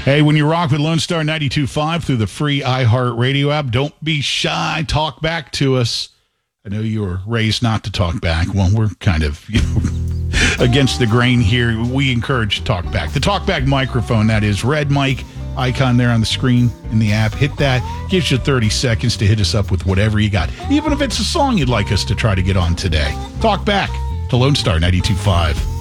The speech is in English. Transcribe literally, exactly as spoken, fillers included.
Hey, when you rock with Lone Star ninety-two point five through the free iHeartRadio app, don't be shy. Talk back to us. I know you were raised not to talk back. Well, we're kind of you know, against the grain here. We encourage talk back. The talk back microphone, that is red mic icon there on the screen in the app. Hit that. Gives you thirty seconds to hit us up with whatever you got. Even if it's a song you'd like us to try to get on today. Talk back to Lone Star ninety-two point five.